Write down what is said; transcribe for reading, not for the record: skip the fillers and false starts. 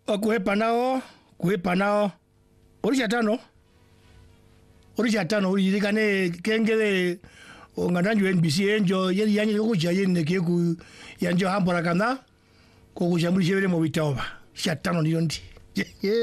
kuhepa nao orisha tano uririkane kengele ongananju NBC enjo yeri yanyi kukucha yene keku yanjo hambora kana kukucha muri shebere mu bitaoba shatano ndiyo ndi